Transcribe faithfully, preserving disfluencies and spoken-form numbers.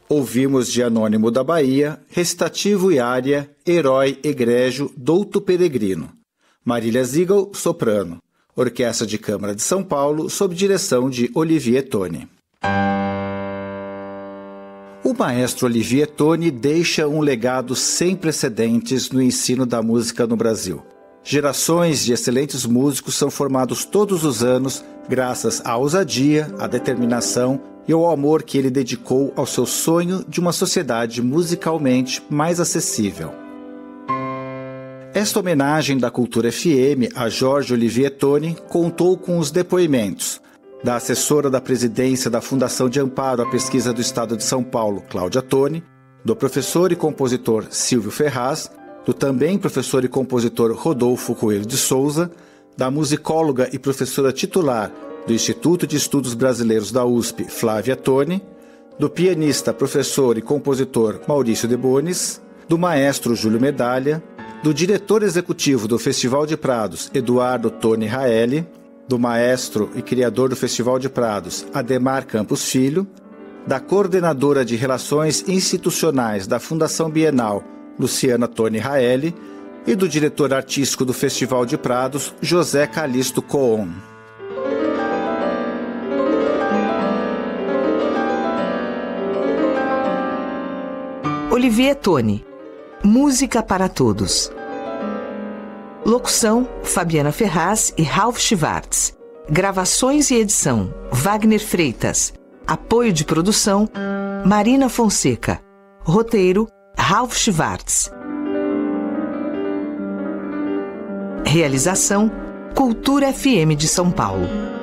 Ouvimos de Anônimo da Bahia, recitativo e área Herói Egrégio Douto Peregrino. Marília Ziegel, soprano. Orquestra de Câmara de São Paulo, sob direção de Olivier Toni. O maestro Olivier Toni deixa um legado sem precedentes no ensino da música no Brasil. Gerações de excelentes músicos são formados todos os anos graças à ousadia, à determinação e ao amor que ele dedicou ao seu sonho de uma sociedade musicalmente mais acessível. Esta homenagem da Cultura F M a Jorge Olivier Toni contou com os depoimentos da assessora da presidência da Fundação de Amparo à Pesquisa do Estado de São Paulo, Cláudia Toni, do professor e compositor Silvio Ferraz, do também professor e compositor Rodolfo Coelho de Souza, da musicóloga e professora titular do Instituto de Estudos Brasileiros da U S P, Flávia Toni, do pianista, professor e compositor Maurício de Bonis, do maestro Júlio Medalha, do diretor executivo do Festival de Prados, Eduardo Toni Raeli, do maestro e criador do Festival de Prados, Ademar Campos Filho, da coordenadora de Relações Institucionais da Fundação Bienal, Luciana Toni Raeli, e do diretor artístico do Festival de Prados, José Calixto Coon. Olivier Toni, Música para Todos. Locução, Fabiana Ferraz e Ralph Schwartz. Gravações e edição, Wagner Freitas. Apoio de produção, Marina Fonseca. Roteiro, Ralph Schwartz. Realização, Cultura F M de São Paulo.